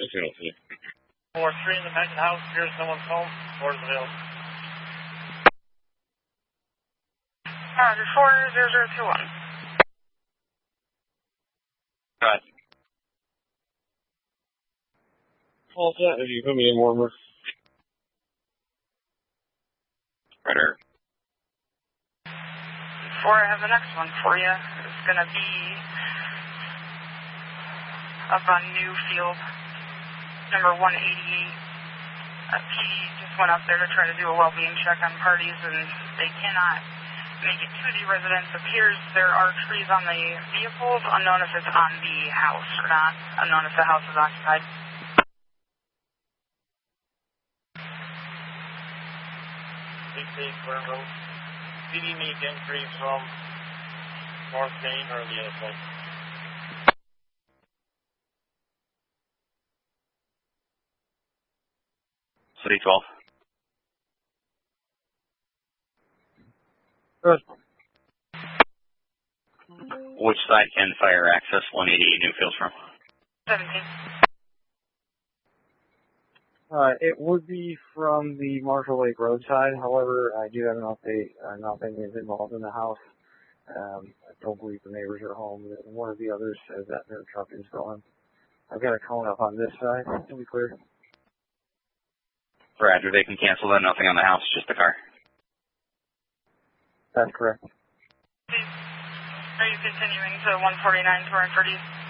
Okay. 4-3 in the Megan house. Here's someone's home. Doors available. Roger, 40021. Go ahead. All set. If you put me in warmer. Right. 4, I have the next one for you. It's going to be up on Newfield, number 188. He just went up there to try to do a well-being check on parties, and they cannot make it to the residence. Appears there are trees on the vehicles, unknown if it's on the house or not, unknown if the house is occupied. Big Burn Road. CD needs entry from North Main or the other side. City 12. Good. Which side can fire access 188 Newfields from? 17. It would be from the Marshall Lake Road side. However, I do have an update. Nothing is involved in the house. I don't believe the neighbors are home. One of the others says that their truck is gone. I've got a cone up on this side. It'll be clear. Roger, they can cancel that. Nothing on the house, just the car. That's correct. Are you continuing to 149 Torrent Verdes?